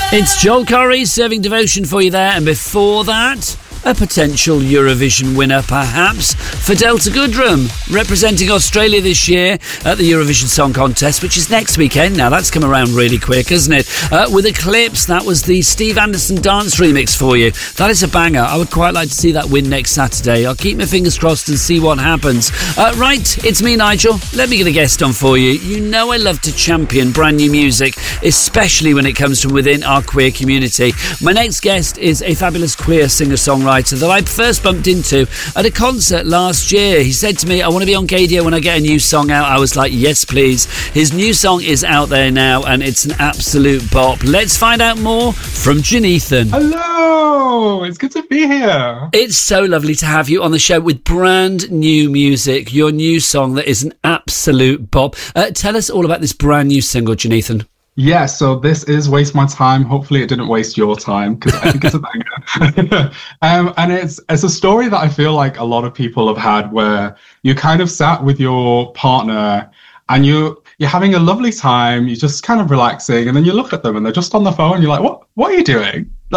It's Joel Corry serving devotion for you there, and before that, a potential Eurovision winner, perhaps, for Delta Goodrem, representing Australia this year at the Eurovision Song Contest, which is next weekend. Now, that's come around really quick, hasn't it? With Eclipse, that was the Steve Anderson dance remix for you. That is a banger. I would quite like to see that win next Saturday. I'll keep my fingers crossed and see what happens. Right, it's me, Nigel. Let me get a guest on for you. You know I love to champion brand new music, especially when it comes from within our queer community. My next guest is a fabulous queer singer-songwriter that I first bumped into at a concert last year. He said to me, I want to be on Gadio when I get a new song out. I was like, yes, please. His new song is out there now, and it's an absolute bop. Let's find out more from Jonathan. Hello, it's good to be here. It's so lovely to have you on the show with brand new music, your new song that is an absolute bop. Tell us all about this brand new single, Jonathan. Yeah, so this is Waste My Time. Hopefully it didn't waste your time, because I think it's a banger. And it's a story that I feel like a lot of people have had, where you kind of sat with your partner and you're having a lovely time, you're just kind of relaxing, and then you look at them and they're just on the phone, you're like, what are you doing?